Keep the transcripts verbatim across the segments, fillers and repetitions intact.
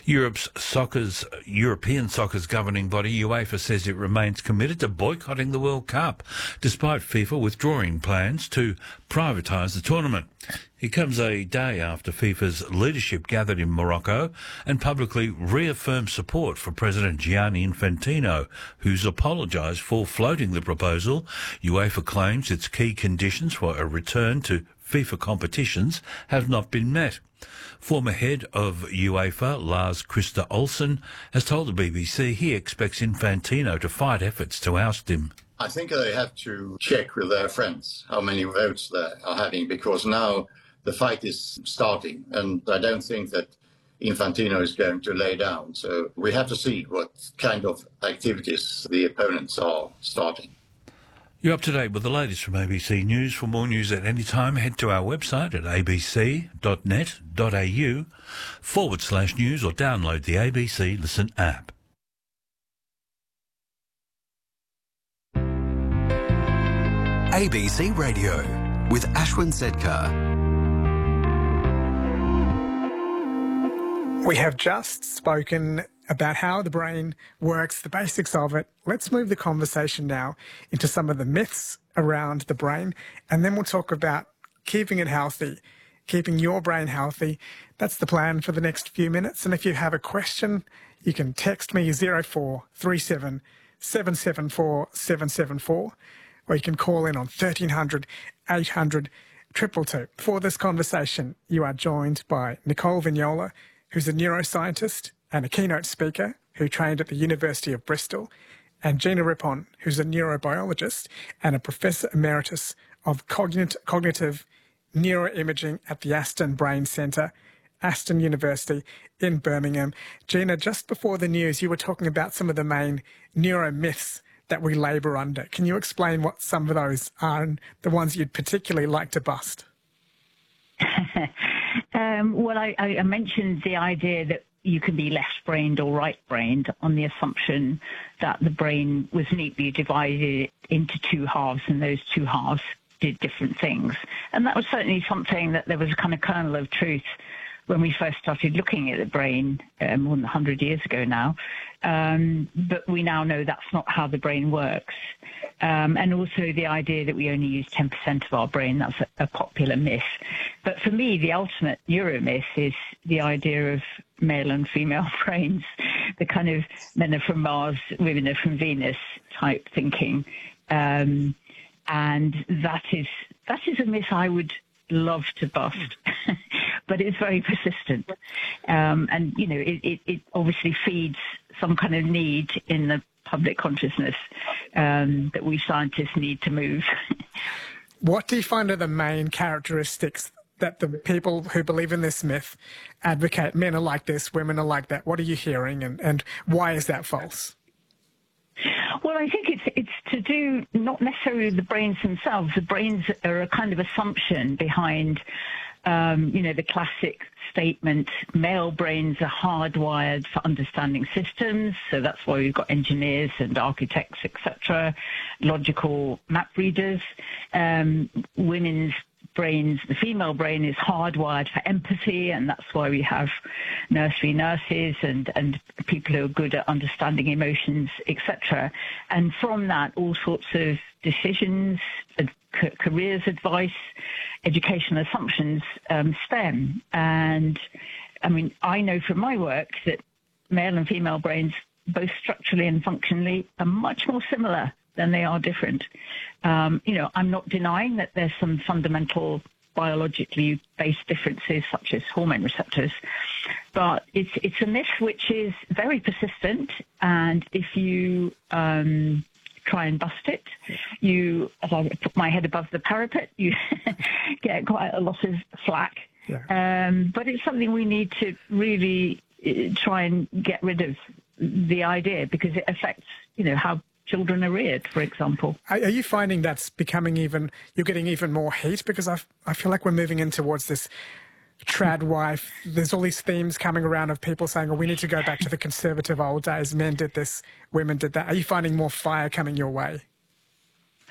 Europe's soccer's European soccer's governing body, UEFA, says it remains committed to boycotting the World Cup, despite FIFA withdrawing plans to privatise the tournament. It comes a day after FIFA's leadership gathered in Morocco and publicly reaffirmed support for President Gianni Infantino, who's apologised for floating the proposal. UEFA claims its key conditions for a return to FIFA competitions have not been met. Former head of UEFA, Lars Christer Olsen, has told the B B C he expects Infantino to fight efforts to oust him. I think they have to check with their friends how many votes they are having, because now the fight is starting, and I don't think that Infantino is going to lay down. So we have to see what kind of activities the opponents are starting. You're up to date with the latest from A B C News. For more news at any time, head to our website at abc.net.au forward slash news or download the A B C Listen app. A B C Radio with Ashwin Sedkar. We have just spoken about how the brain works, the basics of it. Let's move the conversation now into some of the myths around the brain, and then we'll talk about keeping it healthy, keeping your brain healthy. That's the plan for the next few minutes. And if you have a question, you can text me zero four three seven, seven seven four, seven seven four, or you can call in on thirteen hundred, eight hundred, two two two. For this conversation, you are joined by Nicole Vignola, who's a neuroscientist and a keynote speaker who trained at the University of Bristol, and Gina Rippon, who's a neurobiologist and a Professor Emeritus of Cognit- Cognitive Neuroimaging at the Aston Brain Centre, Aston University in Birmingham. Gina, just before the news, you were talking about some of the main neuromyths that we labour under. Can you explain what some of those are and the ones you'd particularly like to bust? um, well, I, I mentioned the idea that you can be left-brained or right-brained on the assumption that the brain was neatly divided into two halves, and those two halves did different things. And that was certainly something that there was a kind of kernel of truth when we first started looking at the brain uh, more than one hundred years ago now. Um, but we now know that's not how the brain works. Um, and also the idea that we only use ten percent of our brain, that's a, a popular myth. But for me, the ultimate neuromyth is the idea of male and female brains, the kind of men are from Mars, women are from Venus type thinking. Um, and that is that is a myth I would love to bust, but it's very persistent. Um, and, you know, it, it, it obviously feeds some kind of need in the public consciousness um, that we scientists need to move. What do you find are the main characteristics that the people who believe in this myth advocate? Men are like this, women are like that. What are you hearing, and, and why is that false? Well, I think it's it's to do not necessarily with the brains themselves. The brains are a kind of assumption behind, um, you know, the classic statement, male brains are hardwired for understanding systems, so that's why we've got engineers and architects, et cetera, logical map readers. Um, women's brains, the female brain is hardwired for empathy, and that's why we have nursery nurses and, and people who are good at understanding emotions, et cetera. And from that, all sorts of decisions, ad- careers advice, educational assumptions um, stem. And, I mean, I know from my work that male and female brains, both structurally and functionally, are much more similar than they are different. Um, you know, I'm not denying that there's some fundamental biologically based differences, such as hormone receptors, but it's it's a myth which is very persistent, and if you um, try and bust it, you, as I put my head above the parapet, you get quite a lot of flack. Yeah. Um, but it's something we need to really uh, try and get rid of, the idea, because it affects, you know, how children are reared, for example. Are you finding that's becoming even, you're getting even more heat? Because I I feel like we're moving in towards this trad wife. There's all these themes coming around of people saying, oh, we need to go back to the conservative old days. Men did this, women did that. Are you finding more fire coming your way?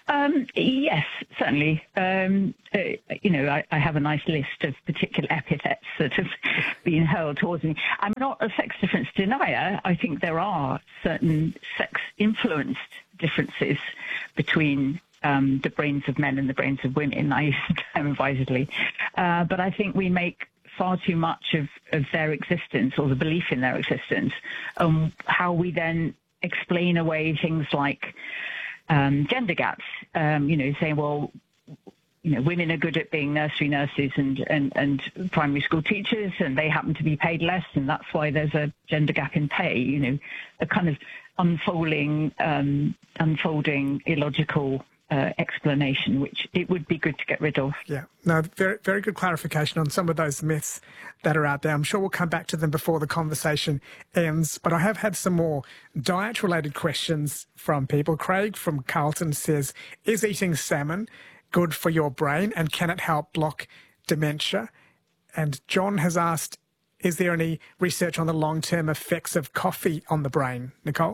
Um, yes, certainly. Um, uh, you know, I, I have a nice list of particular epithets that have been hurled towards me. I'm not a sex difference denier. I think there are certain sex-influenced differences between um, the brains of men and the brains of women. I use the term advisedly. Uh, but I think we make far too much of, of their existence, or the belief in their existence, um, how we then explain away things like um, gender gaps, um, you know, saying, well, you know, women are good at being nursery nurses and, and, and primary school teachers, and they happen to be paid less, and that's why there's a gender gap in pay, you know, a kind of unfolding, um, unfolding illogical Uh, explanation, which it would be good to get rid of. Yeah, no, very, very good clarification on some of those myths that are out there. I'm sure we'll come back to them before the conversation ends, but I have had some more diet-related questions from people. Craig from Carlton says, is eating salmon good for your brain, and can it help block dementia? And John has asked, is there any research on the long-term effects of coffee on the brain? Nicole?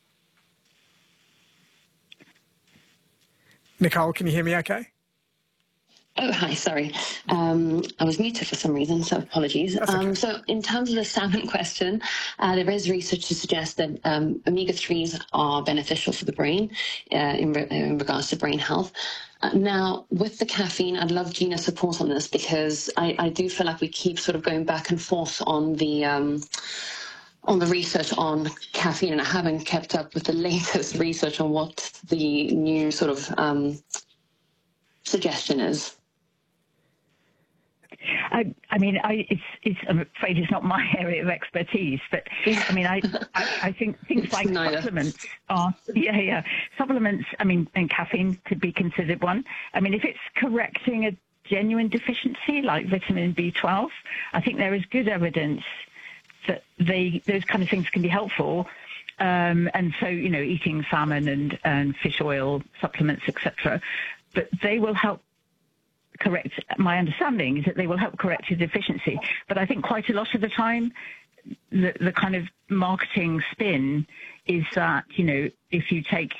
Nicole, can you hear me okay? Oh, hi, sorry. Um, I was muted for some reason, so apologies. Okay. Um, so in terms of the salmon question, uh, there is research to suggest that um, omega threes are beneficial for the brain uh, in, re in regards to brain health. Uh, now, with the caffeine, I'd love Gina's support on this, because I, I do feel like we keep sort of going back and forth on the... Um, on the research on caffeine, and I haven't kept up with the latest research on what the new sort of um, suggestion is. I, I mean, I, it's, it's, I'm afraid it's not my area of expertise, but I mean, I, I, I think things like Neither. supplements are, yeah, yeah, supplements, I mean, and caffeine could be considered one. I mean, if it's correcting a genuine deficiency like vitamin B twelve, I think there is good evidence that they, those kind of things can be helpful. Um, and so, you know, eating salmon and, and fish oil supplements, et cetera. But they will help correct, my understanding is that they will help correct your deficiency. But I think quite a lot of the time, the, the kind of marketing spin is that, you know, if you take,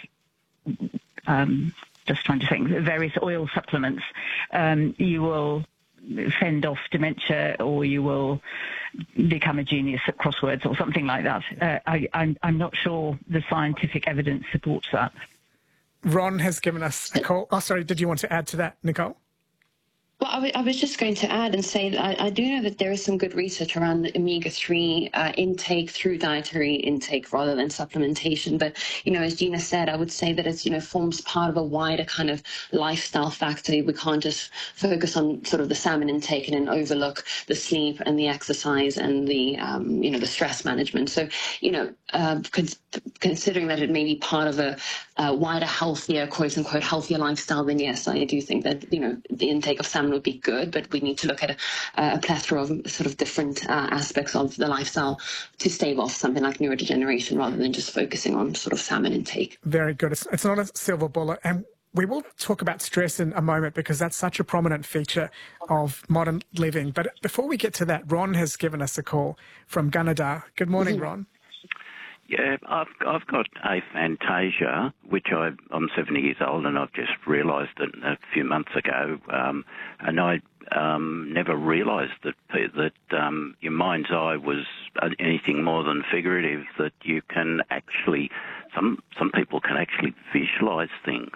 um, just trying to think, various oil supplements, um, you will fend off dementia, or you will become a genius at crosswords or something like that. Uh, I, I'm, I'm not sure the scientific evidence supports that. Ron has given us a call. Oh, sorry, did you want to add to that, Nicole? Well, I, I was just going to add and say that I, I do know that there is some good research around the omega three uh, intake through dietary intake rather than supplementation. But, you know, as Gina said, I would say that it's, you know, forms part of a wider kind of lifestyle factor. We can't just focus on sort of the salmon intake and then overlook the sleep and the exercise and the, um, you know, the stress management. So, you know, uh, con considering that it may be part of a, a wider, healthier, quote unquote, healthier lifestyle, then yes, I do think that, you know, the intake of salmon would be good, but we need to look at a, a plethora of sort of different uh, aspects of the lifestyle to stave off something like neurodegeneration rather than just focusing on sort of salmon intake. Very good. It's, it's not a silver bullet. And we will talk about stress in a moment, because that's such a prominent feature of modern living. But before we get to that, Ron has given us a call from Gunnedah. Good morning, mm-hmm. Ron. Yeah, I've, I've got aphantasia, which I, I'm seventy years old, and I've just realised it a few months ago. Um, and I um, never realised that that um, your mind's eye was anything more than figurative, that you can actually, some, some people can actually visualise things.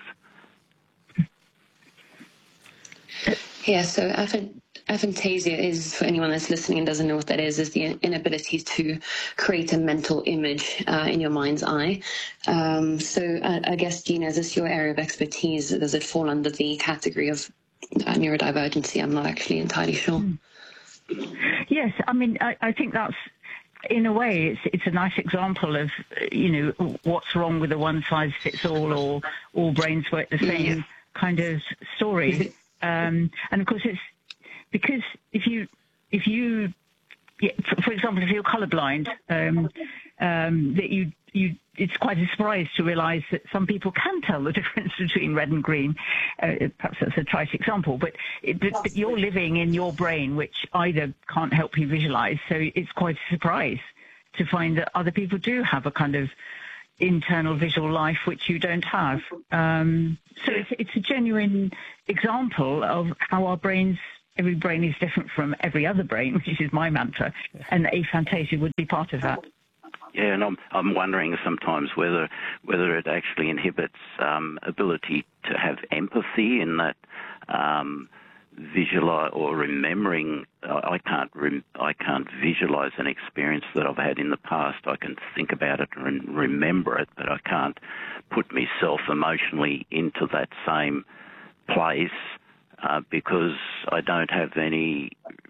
Yeah, so aphantasia is, for anyone that's listening and doesn't know what that is, is the inability to create a mental image uh, in your mind's eye. Um, so I, I guess, Gina, is this your area of expertise? Does it fall under the category of uh, neurodivergency? I'm not actually entirely sure. Yes, I mean, I, I think that's, in a way, it's it's a nice example of, you know, what's wrong with a one-size-fits-all or all brains work the same yeah. kind of story. Um, and of course, it's because if you, if you, yeah, for, for example, if you're colourblind, um, um, that you, you, it's quite a surprise to realise that some people can tell the difference between red and green. Uh, perhaps that's a trite example, but, it, but, but you're living in your brain, which either can't help you visualise. So it's quite a surprise to find that other people do have a kind of, internal visual life which you don't have. Um, so it's, it's a genuine example of how our brains, every brain is different from every other brain, which is my mantra, and aphantasia would be part of that. Yeah, and I'm I'm wondering sometimes whether whether it actually inhibits um, ability to have empathy in that um, visualize or remembering. I can't rem, I can't visualize an experience that I've had in the past. I can think about it and remember it, but I can't put myself emotionally into that same place uh, because I don't have any.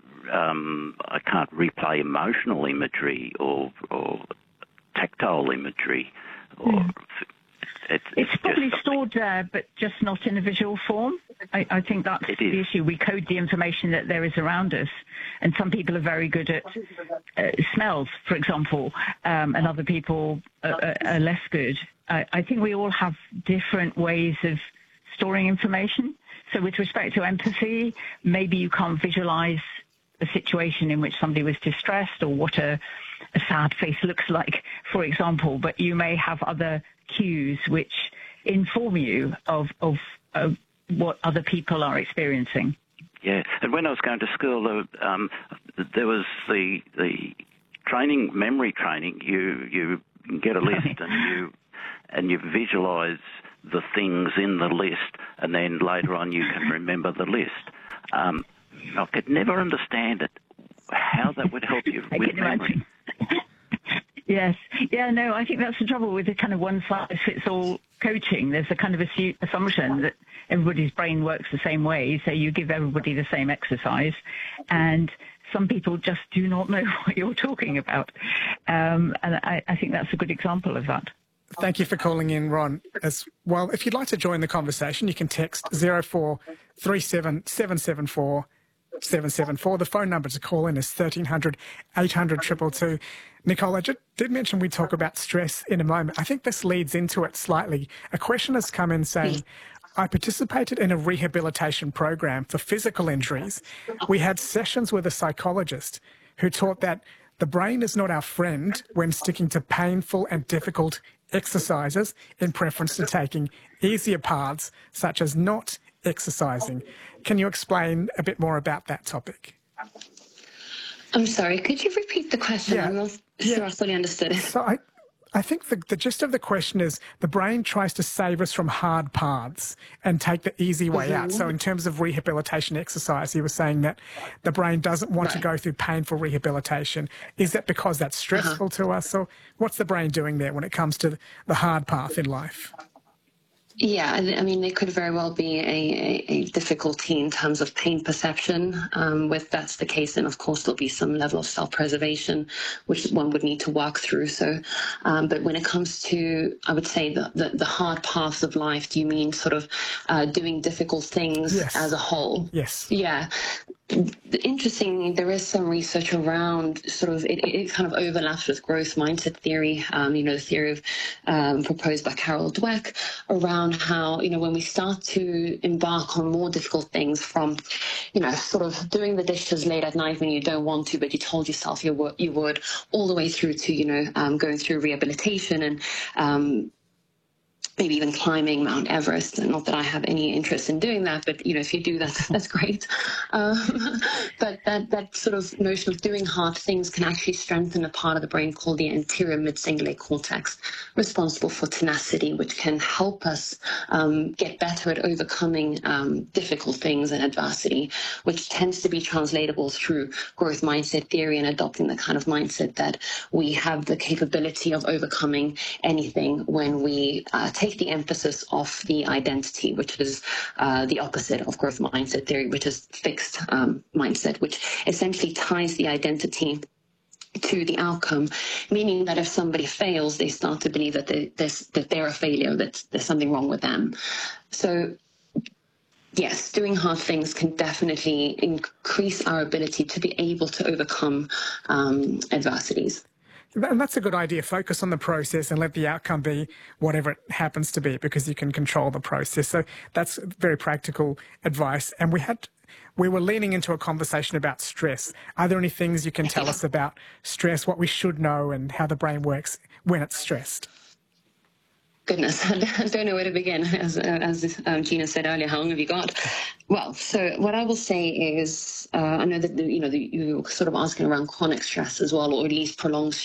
Um, I can't replay emotional imagery or or tactile imagery. Or mm. it's, it's, it's probably just stored there, but just not in a visual form. I, I think that's the issue. We code the information that there is around us, and some people are very good at uh, smells, for example, um, and other people are, are less good. I, I think we all have different ways of storing information. So with respect to empathy, maybe you can't visualize a situation in which somebody was distressed or what a, a sad face looks like, for example, but you may have other cues which inform you of, of, of what other people are experiencing. Yeah, and when I was going to school, um, there was the the training, memory training. You you get a list and you and you visualise the things in the list, and then later on you can remember the list. Um, I could never understand it, how that would help you I with can memory. Imagine. Yes. Yeah, no, I think that's the trouble with the kind of one-size-fits-all coaching. There's a kind of assu- assumption that everybody's brain works the same way, so you give everybody the same exercise, and some people just do not know what you're talking about. Um, and I, I think that's a good example of that. Thank you for calling in, Ron. As well, if you'd like to join the conversation, you can text zero four three seven seven seven four seven seven four. The phone number to call in is thirteen hundred eight hundred two two two. Nicole, I just did mention we talk about stress in a moment. I think this leads into it slightly. A question has come in saying, I participated in a rehabilitation program for physical injuries. We had sessions with a psychologist who taught that the brain is not our friend when sticking to painful and difficult exercises in preference to taking easier paths, such as not exercising. Can you explain a bit more about that topic? I'm sorry, could you repeat the question? Yeah. I'm not Yeah. sure I fully understood it. So I, I think the, the gist of the question is the brain tries to save us from hard paths and take the easy way Mm-hmm. out. So in terms of rehabilitation exercise, you were saying that the brain doesn't want Right. to go through painful rehabilitation. Is that because that's stressful Uh-huh. to us, or what's the brain doing there when it comes to the hard path in life? Yeah, I I mean, there could very well be a, a, a difficulty in terms of pain perception. Um, if that's the case, then of course there'll be some level of self-preservation, which one would need to work through. So, um, but when it comes to, I would say, the, the, the hard paths of life, do you mean sort of uh, doing difficult things Yes. as a whole? Yes. Yeah. Interestingly, there is some research around sort of, it, it kind of overlaps with growth mindset theory, um, you know, the theory of, um, proposed by Carol Dweck, around how, you know, when we start to embark on more difficult things, from, you know, sort of doing the dishes late at night when you don't want to, but you told yourself you would, you would all the way through to, you know, um, going through rehabilitation and, um, maybe even climbing Mount Everest. And not that I have any interest in doing that, but, you know, if you do that, that's great. Um, but that, that sort of notion of doing hard things can actually strengthen a part of the brain called the anterior mid-cingulate cortex, responsible for tenacity, which can help us um, get better at overcoming um, difficult things and adversity, which tends to be translatable through growth mindset theory and adopting the kind of mindset that we have the capability of overcoming anything when we uh, take the emphasis off the identity, which is uh, the opposite of growth mindset theory, which is fixed um, mindset, which essentially ties the identity to the outcome, meaning that if somebody fails, they start to believe that, they, that they're a failure, that there's something wrong with them. So yes, doing hard things can definitely increase our ability to be able to overcome um, adversities. And that's a good idea. Focus on the process and let the outcome be whatever it happens to be, because you can control the process. So that's very practical advice. And we had, we were leaning into a conversation about stress. Are there any things you can tell us about stress, what we should know and how the brain works when it's stressed? Goodness, I don't know where to begin. As, as um, Gina said earlier, how long have you got? Well, so what I will say is, uh, I know that the, you know the, you're sort of asking around chronic stress as well, or at least prolonged